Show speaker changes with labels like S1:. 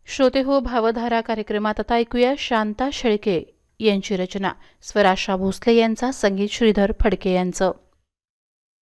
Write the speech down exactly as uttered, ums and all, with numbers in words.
S1: श्रोते हो भावधारा कार्यक्रमात आता ऐकूया शांता शेळके यांची रचना, स्वराशा भोसले यांचा संगीत श्रीधर फडके यांचं.